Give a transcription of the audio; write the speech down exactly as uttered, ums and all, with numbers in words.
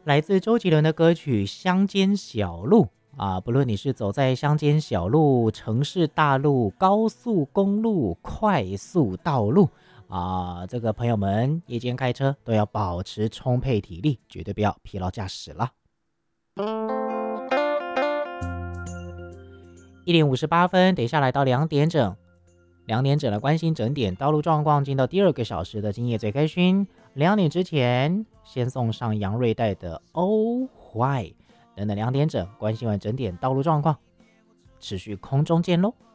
来自周杰伦的歌曲《乡间小路》啊，不论你是走在乡间小路、城市大路、高速公路、快速道路啊，这个朋友们夜间开车都要保持充沛体力，绝对不要疲劳驾驶了。一点五十八分，等一下来到两点整，两点整的关心整点道路状况，进到第二个小时的今夜最开勋。两点之前，先送上杨瑞代的《Oh Why》，等等两点整关心完整点道路状况，持续空中见喽。